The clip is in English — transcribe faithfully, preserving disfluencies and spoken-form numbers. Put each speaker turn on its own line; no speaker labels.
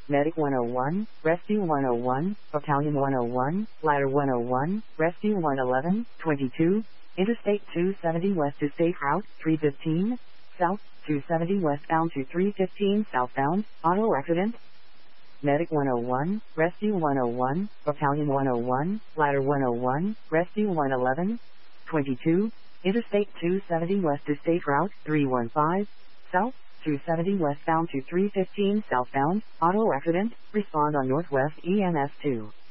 Medic one oh one, Rescue one oh one, Battalion one oh one, Ladder one oh one, Rescue one eleven, twenty-two, Interstate two seventy west to Safe Route three fifteen, South, two seventy westbound to three fifteen southbound, auto accident. Medic one oh one, Rescue one oh one, Battalion one oh one, Ladder one oh one, Rescue one eleven, twenty-two, Interstate two seventy west to Safe Route three fifteen, South, two seventy westbound to three fifteen southbound, auto accident, respond on Northwest E M S two.